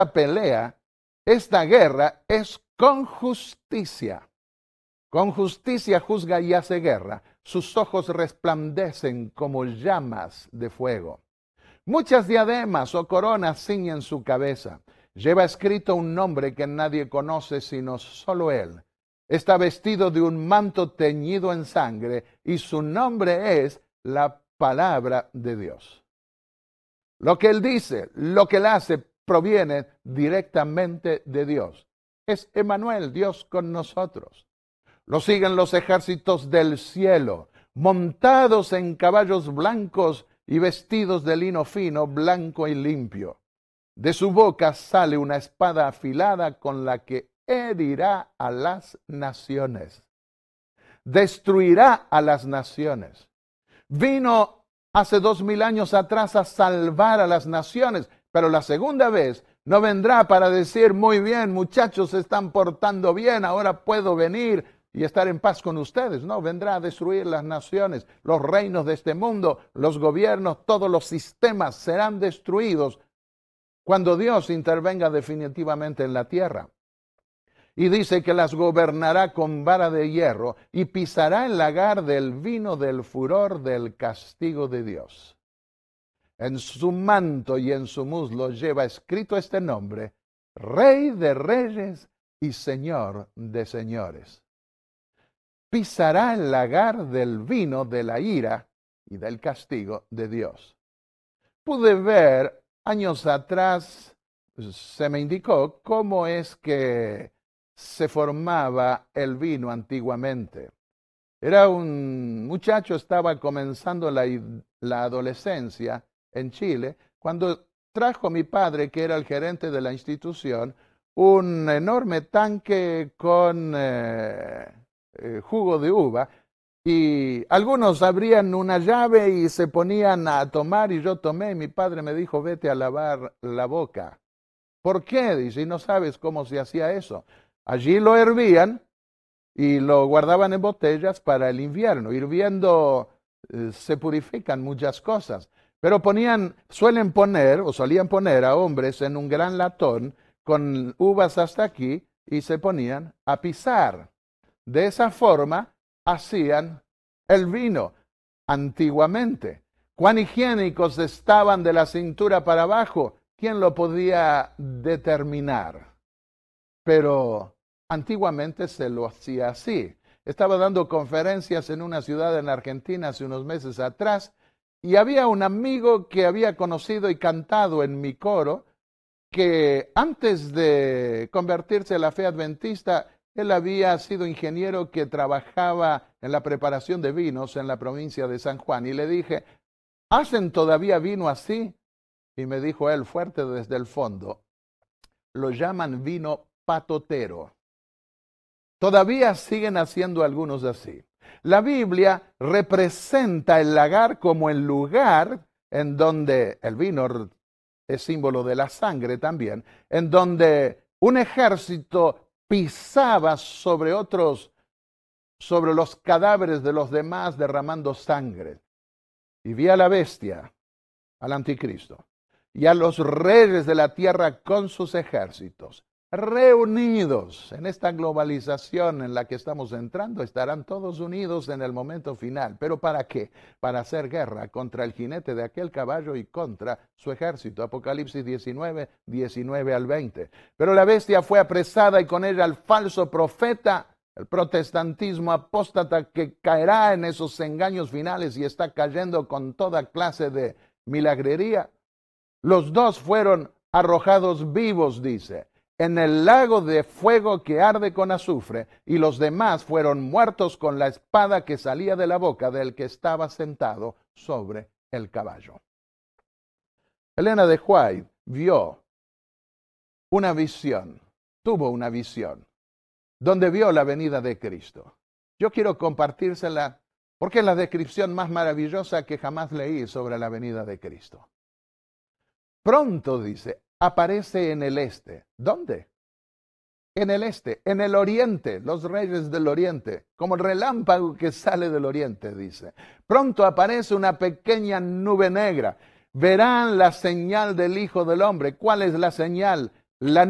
pelea, esta guerra es con justicia. Con justicia juzga y hace guerra. Sus ojos resplandecen como llamas de fuego. Muchas diademas o coronas ciñen su cabeza. Lleva escrito un nombre que nadie conoce sino solo él. Está vestido de un manto teñido en sangre y su nombre es la palabra de Dios. Lo que él dice, lo que él hace, proviene directamente de Dios. Es Emmanuel, Dios con nosotros. Lo siguen los ejércitos del cielo, montados en caballos blancos y vestidos de lino fino, blanco y limpio. De su boca sale una espada afilada con la que herirá a las naciones. Destruirá a las naciones. Vino hace 2000 años atrás a salvar a las naciones, pero la segunda vez no vendrá para decir, muy bien, muchachos, se están portando bien, ahora puedo venir y estar en paz con ustedes. No, vendrá a destruir las naciones, los reinos de este mundo, los gobiernos, todos los sistemas serán destruidos cuando Dios intervenga definitivamente en la tierra. Y dice que las gobernará con vara de hierro y pisará el lagar del vino del furor del castigo de Dios. En su manto y en su muslo lleva escrito este nombre, Rey de Reyes y Señor de Señores. Pisará el lagar del vino de la ira y del castigo de Dios. Pude ver años atrás, se me indicó cómo es que se formaba el vino antiguamente. Era un muchacho, estaba comenzando la adolescencia en Chile, cuando trajo mi padre, que era el gerente de la institución, un enorme tanque con jugo de uva, y algunos abrían una llave y se ponían a tomar, y yo tomé, y mi padre me dijo, vete a lavar la boca. ¿Por qué? Dice, y no sabes cómo se hacía eso. Allí lo hervían y lo guardaban en botellas para el invierno. Hirviendo se purifican muchas cosas. Pero solían poner a hombres en un gran latón con uvas hasta aquí y se ponían a pisar. De esa forma hacían el vino antiguamente. ¿Cuán higiénicos estaban de la cintura para abajo? ¿Quién lo podía determinar? Pero antiguamente se lo hacía así. Estaba dando conferencias en una ciudad en Argentina hace unos meses atrás y había un amigo que había conocido y cantado en mi coro que antes de convertirse a la fe adventista, él había sido ingeniero que trabajaba en la preparación de vinos en la provincia de San Juan. Y le dije, ¿hacen todavía vino así? Y me dijo él fuerte desde el fondo, lo llaman vino patotero. Todavía siguen haciendo algunos así. La Biblia representa el lagar como el lugar en donde el vino es símbolo de la sangre también, en donde un ejército pisaba sobre los cadáveres de los demás derramando sangre. Y vi a la bestia, al anticristo, y a los reyes de la tierra con sus ejércitos, reunidos en esta globalización en la que estamos entrando, estarán todos unidos en el momento final. ¿Pero para qué? Para hacer guerra contra el jinete de aquel caballo y contra su ejército. Apocalipsis 19, 19 al 20. Pero la bestia fue apresada y con ella el falso profeta, el protestantismo apóstata que caerá en esos engaños finales y está cayendo con toda clase de milagrería. Los dos fueron arrojados vivos, dice, en el lago de fuego que arde con azufre, y los demás fueron muertos con la espada que salía de la boca del que estaba sentado sobre el caballo. Elena de White vio una visión, tuvo una visión, donde vio la venida de Cristo. Yo quiero compartírsela porque es la descripción más maravillosa que jamás leí sobre la venida de Cristo. Pronto, dice, aparece en el este. ¿Dónde? En el este, en el oriente, los reyes del oriente, como el relámpago que sale del oriente, dice. Pronto aparece una pequeña nube negra. Verán la señal del Hijo del Hombre. ¿Cuál es la señal? La